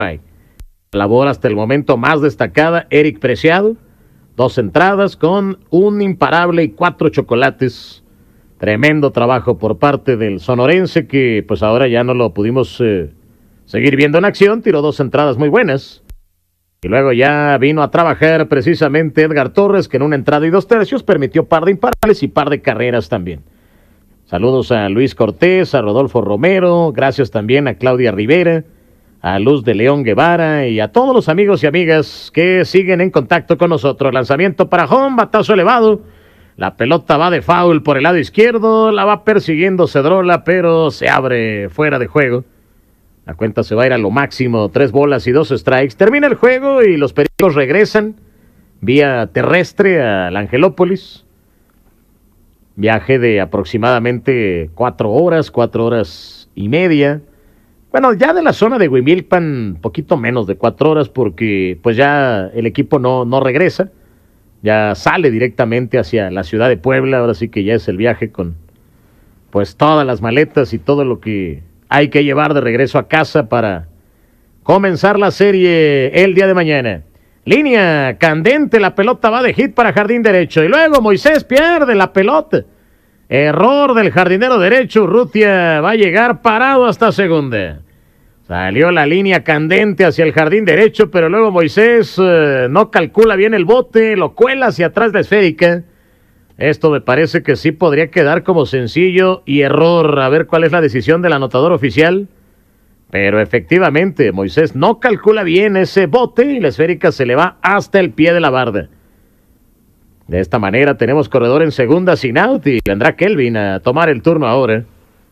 Labor hasta el momento más destacada, Eric Preciado. 2 entradas con un imparable y 4 chocolates. Tremendo trabajo por parte del sonorense que pues ahora ya no lo pudimos seguir viendo en acción. Tiró 2 entradas muy buenas. Y luego ya vino a trabajar precisamente Edgar Torres, que en una entrada y 2 tercios permitió par de imparables y par de carreras también. Saludos a Luis Cortés, a Rodolfo Romero, gracias también a Claudia Rivera, a Luz de León Guevara y a todos los amigos y amigas que siguen en contacto con nosotros. Lanzamiento para home, batazo elevado. La pelota va de foul por el lado izquierdo, la va persiguiendo Cedrola, pero se abre fuera de juego. La cuenta se va a ir a lo máximo, 3 bolas y 2 strikes. Termina el juego y los Pericos regresan vía terrestre al Angelópolis. Viaje de aproximadamente 4 horas y media. Bueno, ya de la zona de Huimilpan, poquito menos de 4 horas porque pues ya el equipo no regresa. Ya sale directamente hacia la ciudad de Puebla. Ahora sí que ya es el viaje con pues todas las maletas y todo lo que hay que llevar de regreso a casa para comenzar la serie el día de mañana. Línea candente, la pelota va de hit para jardín derecho. Y luego Moisés pierde la pelota. Error del jardinero derecho. Urrutia va a llegar parado hasta segunda. Salió la línea candente hacia el jardín derecho, pero luego Moisés no calcula bien el bote, lo cuela hacia atrás de esférica. Esto me parece que sí podría quedar como sencillo y error. A ver cuál es la decisión del anotador oficial. Pero efectivamente, Moisés no calcula bien ese bote y la esférica se le va hasta el pie de la barda. De esta manera tenemos corredor en segunda sin out y vendrá Kelvin a tomar el turno ahora.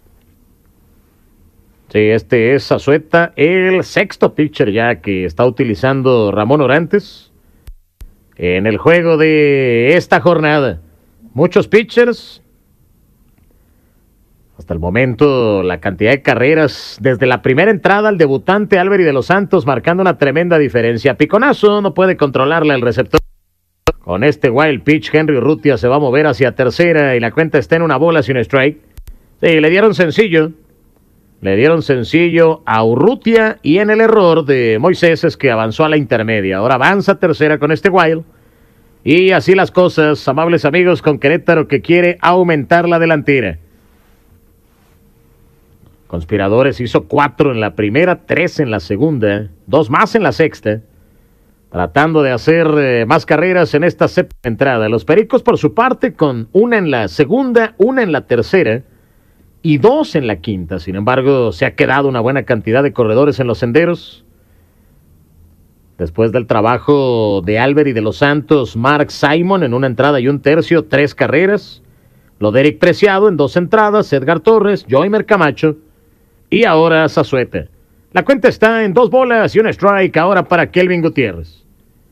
Sí, este es Zazueta, el sexto pitcher ya que está utilizando Ramón Orantes en el juego de esta jornada. Muchos pitchers. Hasta el momento, la cantidad de carreras desde la primera entrada al debutante Alberi de los Santos marcando una tremenda diferencia. Piconazo, no puede controlarla el receptor. Con este wild pitch, Henry Urrutia se va a mover hacia tercera y la cuenta está en 1 bola sin strike. Sí, le dieron sencillo. Le dieron sencillo a Urrutia y en el error de Moisés es que avanzó a la intermedia. Ahora avanza a tercera con este wild. Y así las cosas, amables amigos, con Querétaro que quiere aumentar la delantera. Conspiradores hizo 4 en la primera, 3 en la segunda, 2 más en la sexta. Tratando de hacer más carreras en esta séptima entrada. Los Pericos por su parte con 1 en la segunda, 1 en la tercera y 2 en la quinta. Sin embargo, se ha quedado una buena cantidad de corredores en los senderos. Después del trabajo de Alberi de los Santos, Mark Simon en 1 entrada y 1 tercio, 3 carreras. Lo de Eric Preciado en 2 entradas, Edgar Torres, Joymer Camacho y ahora Zazueta. La cuenta está en 2 bolas y 1 strike ahora para Kelvin Gutiérrez.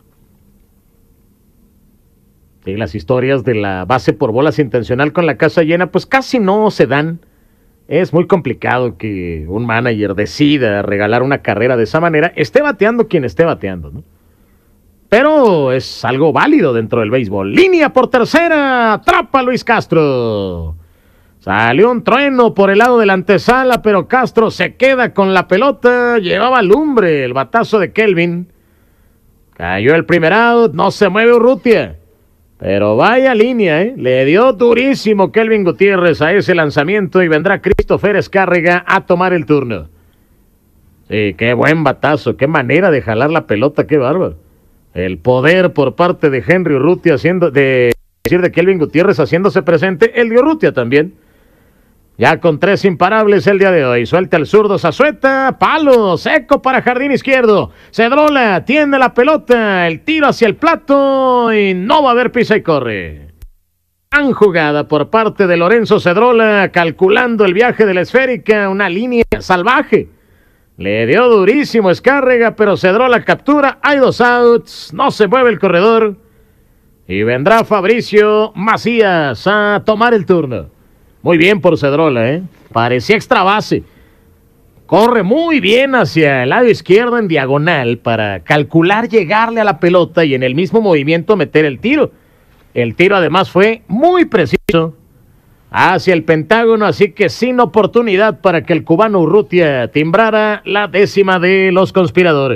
Sí, las historias de la base por bolas intencional con la casa llena pues casi no se dan. Es muy complicado que un manager decida regalar una carrera de esa manera, esté bateando quien esté bateando, ¿no? Pero es algo válido dentro del béisbol. Línea por tercera, atrapa Luis Castro. Salió un trueno por el lado de la antesala, pero Castro se queda con la pelota, llevaba lumbre el batazo de Kelvin. Cayó el primer out, no se mueve Urrutia. Pero vaya línea, le dio durísimo Kelvin Gutiérrez a ese lanzamiento y vendrá Christopher Escárrega a tomar el turno. Sí, qué buen batazo, qué manera de jalar la pelota, qué bárbaro. El poder por parte de Henry Urrutia de Kelvin Gutiérrez haciéndose presente, el de Urrutia también. Ya con 3 imparables el día de hoy. Suelta el zurdo Zazueta. Palo seco para jardín izquierdo. Cedrola tiene la pelota. El tiro hacia el plato. Y no va a haber pisa y corre. Gran jugada por parte de Lorenzo Cedrola. Calculando el viaje de la esférica. Una línea salvaje. Le dio durísimo Escárrega. Pero Cedrola captura. Hay 2 outs. No se mueve el corredor. Y vendrá Fabricio Macías a tomar el turno. Muy bien por Cedrola, parecía extra base. Corre muy bien hacia el lado izquierdo en diagonal para calcular llegarle a la pelota y en el mismo movimiento meter el tiro. El tiro además fue muy preciso. hacia el Pentágono, así que sin oportunidad para que el cubano Urrutia timbrara la 10ª de los conspiradores.